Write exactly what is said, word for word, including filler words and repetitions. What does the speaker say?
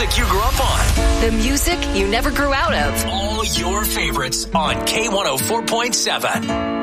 music you grew up on. The music you never grew out of. All your favorites on K one oh four point seven.